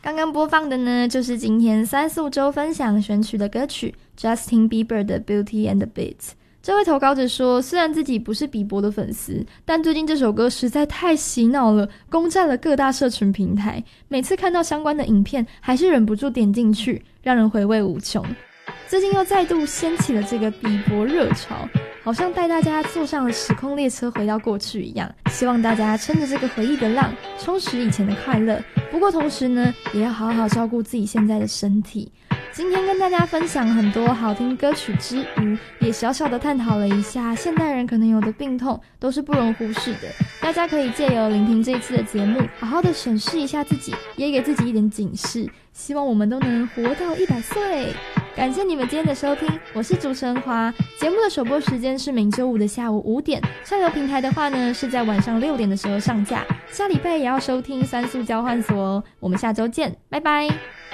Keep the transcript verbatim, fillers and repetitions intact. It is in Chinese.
刚刚播放的呢，就是今天三宿周分享选取的歌曲 Justin Bieber 的 Beauty and the Beast。 这位投稿者说，虽然自己不是比伯的粉丝，但最近这首歌实在太洗脑了，攻占了各大社群平台，每次看到相关的影片还是忍不住点进去，让人回味无穷。最近又再度掀起了这个比伯热潮，好像带大家坐上了时空列车回到过去一样，希望大家撑着这个回忆的浪，充实以前的快乐。不过同时呢，也要好好照顾自己现在的身体。今天跟大家分享很多好听歌曲之余，也小小的探讨了一下现代人可能有的病痛都是不容忽视的。大家可以借由聆听这一次的节目，好好的审视一下自己，也给自己一点警示，希望我们都能活到一百岁。感谢你们今天的收听，我是主持人华。节目的首播时间是每周五的下午五点，上游平台的话呢是在晚上六点的时候上架。下礼拜也要收听三宿交换所哦，我们下周见，拜拜。